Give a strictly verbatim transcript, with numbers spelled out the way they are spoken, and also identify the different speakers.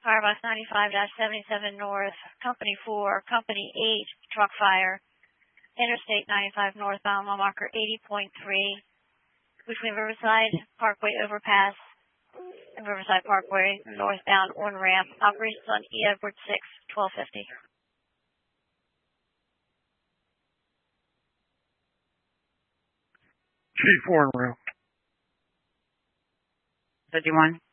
Speaker 1: Firebox ninety-five seventy-seven North, Company four, Company eight, truck fire, Interstate ninety-five northbound, mile marker eighty point three, between Riverside Parkway overpass and Riverside Parkway northbound on ramp. Operations on E. Edward six, twelve fifty.
Speaker 2: Chief four en route.
Speaker 3: fifty-one.